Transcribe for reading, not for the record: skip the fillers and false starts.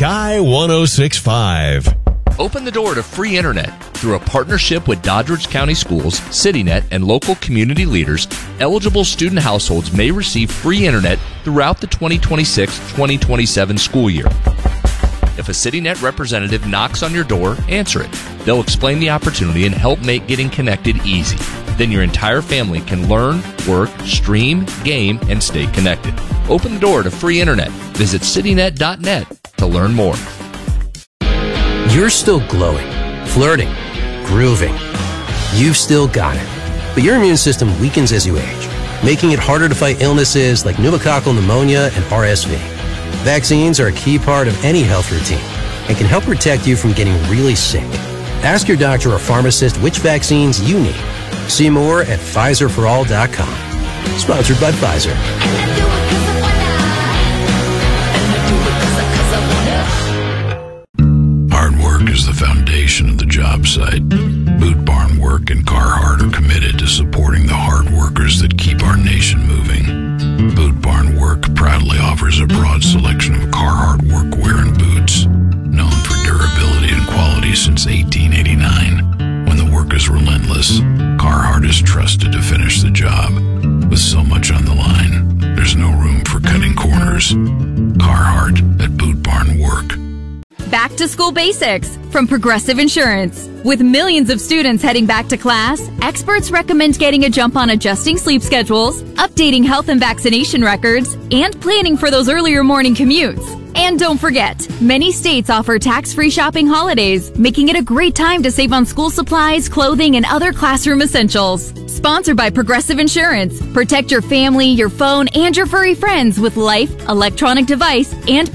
Sky 106.5. Open the door to free internet. Through a partnership with Doddridge County Schools, CityNet, and local community leaders, eligible student households may receive free internet throughout the 2026-2027 school year. If a CityNet representative knocks on your door, answer it. They'll explain the opportunity and help make getting connected easy. Then your entire family can learn, work, stream, game, and stay connected. Open the door to free internet. Visit citynet.net to learn more. You're still glowing, flirting, grooving. You've still got it. But your immune system weakens as you age, making it harder to fight illnesses like pneumococcal pneumonia and RSV. Vaccines are a key part of any health routine and can help protect you from getting really sick. Ask your doctor or pharmacist which vaccines you need. See more at PfizerForAll.com. Sponsored by Pfizer. Hard work is the foundation of the job site. Boot Barn Work and Carhartt are committed to supporting the hard workers that keep our nation moving. Boot Barn Work proudly offers a broad selection of Carhartt workwear and boots, known for durability and quality since 1889. When the work is relentless, Carhartt is trusted to finish the job. With so much on the line, there's no room for cutting corners. Carhartt at Boot Barn Work. Back to School Basics from Progressive Insurance. With millions of students heading back to class, experts recommend getting a jump on adjusting sleep schedules, updating health and vaccination records, and planning for those earlier morning commutes. And don't forget, many states offer tax-free shopping holidays, making it a great time to save on school supplies, clothing, and other classroom essentials. Sponsored by Progressive Insurance. Protect your family, your phone, and your furry friends with life, electronic device, and